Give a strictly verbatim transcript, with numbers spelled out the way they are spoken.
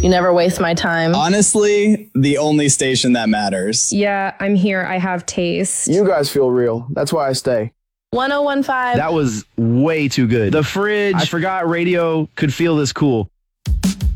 You never waste my time. Honestly, the only station that matters. Yeah, I'm here. I have taste. You guys feel real. That's why I stay. one oh one point five. That was way too good. The Fridge. I forgot radio could feel this cool.